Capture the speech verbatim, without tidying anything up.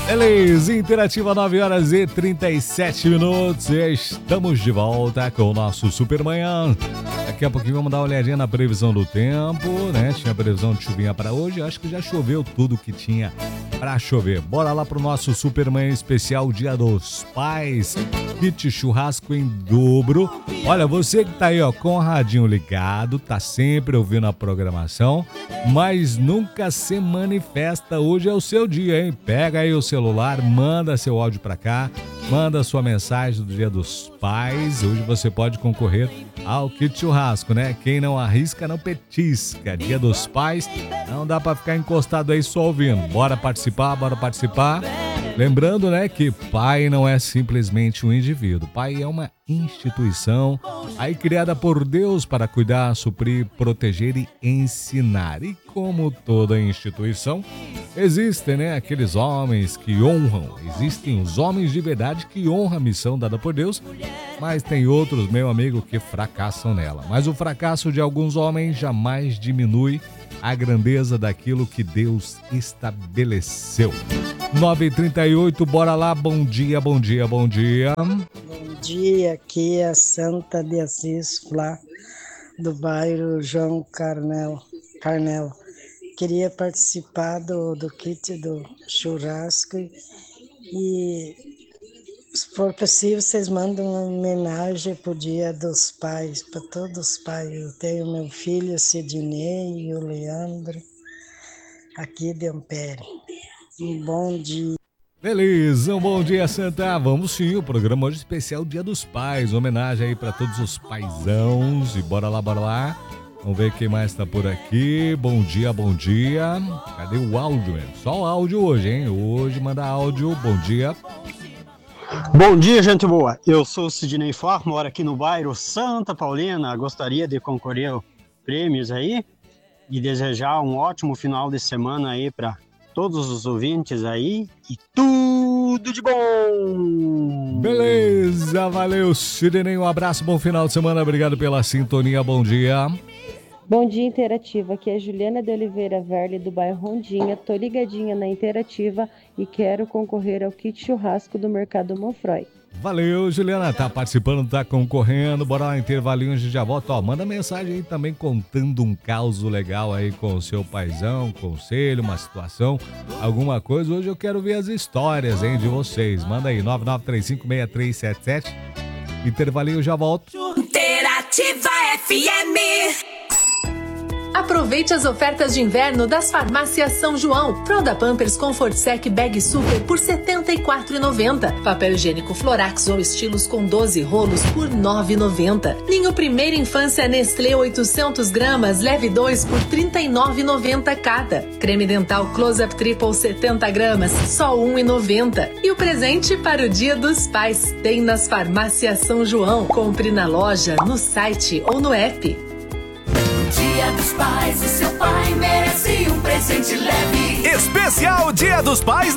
Beleza, Interativa, nove horas e trinta e sete minutos. Estamos de volta com o nosso Supermanhã. Daqui a pouquinho vamos dar uma olhadinha na previsão do tempo, né? Tinha previsão de chuvinha para hoje, acho que já choveu tudo que tinha para chover. Bora lá pro nosso Supermanhã especial Dia dos Pais. Kit churrasco em dobro. Olha, você que tá aí, ó, com o radinho ligado, tá sempre ouvindo a programação, mas nunca se manifesta. Hoje é o seu dia, hein? Pega aí o celular, manda seu áudio pra cá, manda sua mensagem do Dia dos Pais. Hoje você pode concorrer ao kit churrasco, né? Quem não arrisca, não petisca. Dia dos Pais, não dá pra ficar encostado aí só ouvindo. Bora participar, bora participar. Lembrando, né, que pai não é simplesmente um indivíduo. Pai é uma instituição aí criada por Deus para cuidar, suprir, proteger e ensinar. E como toda instituição, existem, né, aqueles homens que honram. Existem os homens de verdade que honram a missão dada por Deus, mas tem outros, meu amigo, que fracassam nela. Mas o fracasso de alguns homens jamais diminui a grandeza daquilo que Deus estabeleceu. nove e trinta e oito, bora lá, bom dia, bom dia, bom dia. Bom dia, aqui é a Santa de Assis Flá, do bairro João Carnel. Carnel. Queria participar do, do kit do churrasco e, se for possível, vocês mandam uma homenagem para o Dia dos Pais, para todos os pais. Eu tenho meu filho, Sidney, e o Leandro, aqui de Ampere. Um bom dia. Beleza, um bom dia, Santa. Vamos sim, o programa hoje especial Dia dos Pais. Homenagem aí para todos os paizãos. E bora lá, bora lá. Vamos ver quem mais tá por aqui. Bom dia, bom dia. Cadê o áudio, mesmo? Só o áudio hoje, hein? Hoje manda áudio. Bom dia. Bom dia, gente boa. Eu sou o Sidney Flá, moro aqui no bairro Santa Paulina. Gostaria de concorrer aos prêmios aí e desejar um ótimo final de semana aí para todos os ouvintes aí e tudo de bom! Beleza, valeu, Sidney, um abraço, bom final de semana, obrigado pela sintonia, bom dia. Bom dia, Interativa, aqui é Juliana de Oliveira Verle, do bairro Rondinha, tô ligadinha na Interativa e quero concorrer ao kit churrasco do Mercado Monfroy. Valeu, Juliana, tá participando, tá concorrendo, bora lá, intervalinho, a gente já volta, ó, manda mensagem aí também contando um caos legal aí com o seu paizão, conselho, uma situação, alguma coisa. Hoje eu quero ver as histórias, hein, de vocês, manda aí, nove nove três cinco seis três sete sete, intervalinho, já volto. Interativa F M. Aproveite as ofertas de inverno das farmácias São João. Fralda Pampers Comfort Sec Bag Super por setenta e quatro reais e noventa centavos. Papel higiênico Florax ou estilos com doze rolos por nove reais e noventa centavos. Ninho Primeira Infância Nestlé oitocentos gramas, leve dois por trinta e nove reais e noventa centavos cada. Creme dental Close-Up Triple setenta gramas, só um real e noventa centavos. E o presente para o Dia dos Pais tem nas farmácias São João. Compre na loja, no site ou no app. Dia dos Pais, o seu pai merece um presente leve. Especial Dia dos Pais